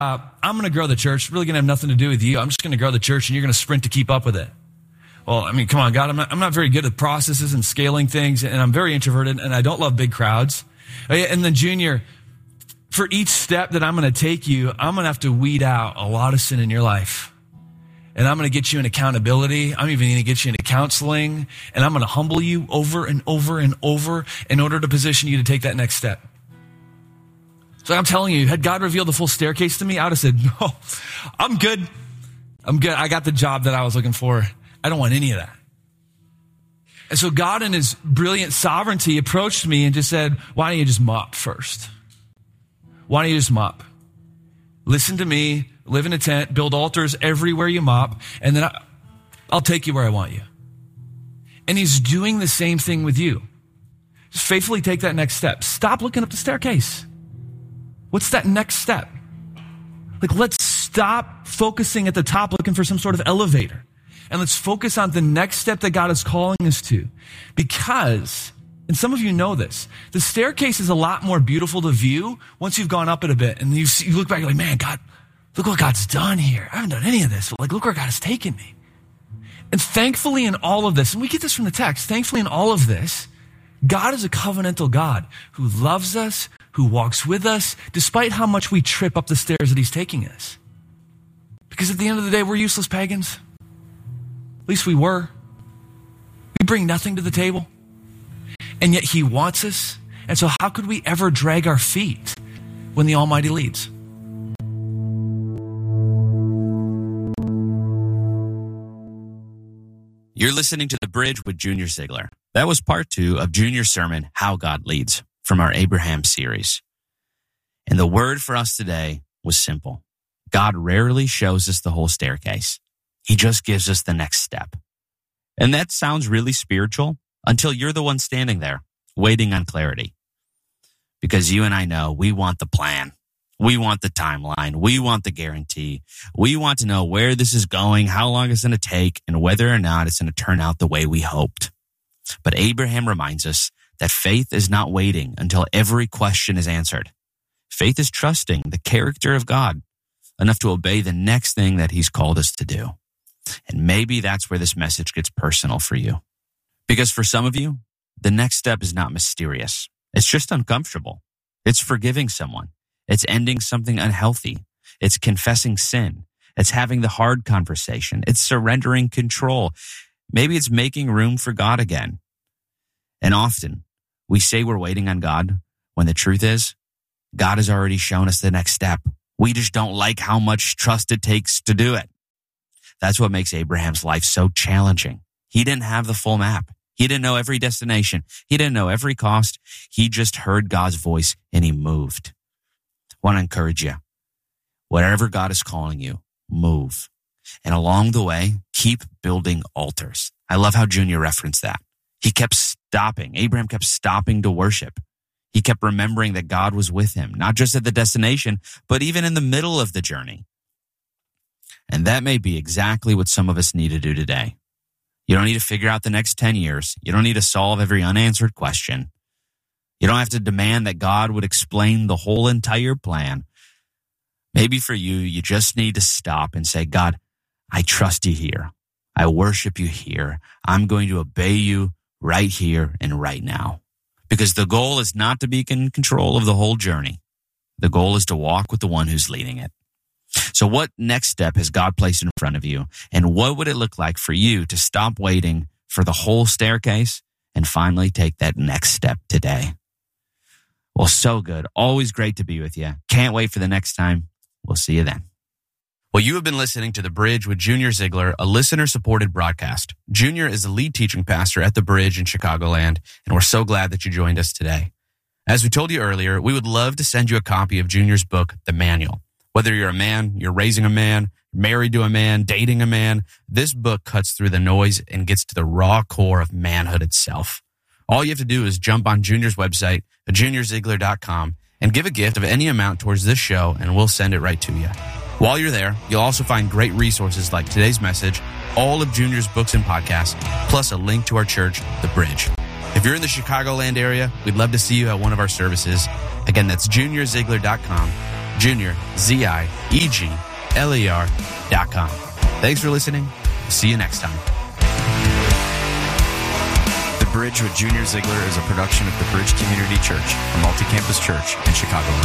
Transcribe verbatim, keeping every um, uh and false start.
uh, I'm going to grow the church. It's really going to have nothing to do with you. I'm just going to grow the church and you're going to sprint to keep up with it. Well, I mean, come on, God, I'm not, I'm not very good at processes and scaling things, and I'm very introverted, and I don't love big crowds. And then, Junior, for each step that I'm going to take you, I'm going to have to weed out a lot of sin in your life. And I'm going to get you in accountability. I'm even going to get you into counseling, and I'm going to humble you over and over and over in order to position you to take that next step. So I'm telling you, had God revealed the full staircase to me, I would have said, no, I'm good. I'm good. I got the job that I was looking for. I don't want any of that. And so God in his brilliant sovereignty approached me and just said, why don't you just mop first? Why don't you just mop? Listen to me, live in a tent, build altars everywhere you mop, and then I, I'll take you where I want you. And he's doing the same thing with you. Just faithfully take that next step. Stop looking up the staircase. What's that next step? Like, let's stop focusing at the top looking for some sort of elevator. And let's focus on the next step that God is calling us to. Because, and some of you know this, the staircase is a lot more beautiful to view once you've gone up it a bit. And you, see, you look back, you're like, man, God, look what God's done here. I haven't done any of this, but like, look where God has taken me. And thankfully in all of this, and we get this from the text, thankfully in all of this, God is a covenantal God who loves us, who walks with us, despite how much we trip up the stairs that he's taking us. Because at the end of the day, we're useless pagans. At least we were. We bring nothing to the table. And yet he wants us. And so how could we ever drag our feet when the Almighty leads? You're listening to The Bridge with Junior Ziegler. That was part two of Junior's sermon, How God Leads, from our Abraham series. And the word for us today was simple. God rarely shows us the whole staircase. He just gives us the next step. And that sounds really spiritual until you're the one standing there, waiting on clarity. Because you and I know we want the plan. We want the timeline. We want the guarantee. We want to know where this is going, how long it's going to take, and whether or not it's going to turn out the way we hoped. But Abraham reminds us that faith is not waiting until every question is answered. Faith is trusting the character of God enough to obey the next thing that he's called us to do. And maybe that's where this message gets personal for you. Because for some of you, the next step is not mysterious. It's just uncomfortable. It's forgiving someone. It's ending something unhealthy. It's confessing sin. It's having the hard conversation. It's surrendering control. Maybe it's making room for God again. And often we say we're waiting on God when the truth is God has already shown us the next step. We just don't like how much trust it takes to do it. That's what makes Abraham's life so challenging. He didn't have the full map. He didn't know every destination. He didn't know every cost. He just heard God's voice and he moved. I want to encourage you. Whatever God is calling you, move. And along the way, keep building altars. I love how Junior referenced that. He kept stopping. Abraham kept stopping to worship. He kept remembering that God was with him, not just at the destination, but even in the middle of the journey. And that may be exactly what some of us need to do today. You don't need to figure out the next ten years. You don't need to solve every unanswered question. You don't have to demand that God would explain the whole entire plan. Maybe for you, you just need to stop and say, God, I trust you here. I worship you here. I'm going to obey you right here and right now. Because the goal is not to be in control of the whole journey. The goal is to walk with the one who's leading it. So what next step has God placed in front of you? And what would it look like for you to stop waiting for the whole staircase and finally take that next step today? Well, so good. Always great to be with you. Can't wait for the next time. We'll see you then. Well, you have been listening to The Bridge with Junior Ziegler, a listener-supported broadcast. Junior is the lead teaching pastor at The Bridge in Chicagoland, and we're so glad that you joined us today. As we told you earlier, we would love to send you a copy of Junior's book, The Manual. Whether you're a man, you're raising a man, married to a man, dating a man, this book cuts through the noise and gets to the raw core of manhood itself. All you have to do is jump on Junior's website, junior ziegler dot com, and give a gift of any amount towards this show, and we'll send it right to you. While you're there, you'll also find great resources like today's message, all of Junior's books and podcasts, plus a link to our church, The Bridge. If you're in the Chicagoland area, we'd love to see you at one of our services. Again, that's junior ziegler dot com, Junior, Z I E G L E R dot com. Thanks for listening. See you next time. The Bridge with Junior Ziegler is a production of the Bridge Community Church, a multi-campus church in Chicago.